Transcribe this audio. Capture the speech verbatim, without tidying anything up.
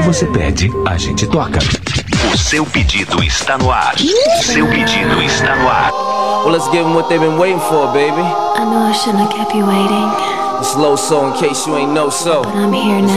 você pede, a gente toca. O seu pedido está no ar. Seu pedido está no ar. Well, let's give them what they've been waiting for, baby. I know I shouldn't have kept you waiting, It's low so in case you ain't know so. but I'm here Let's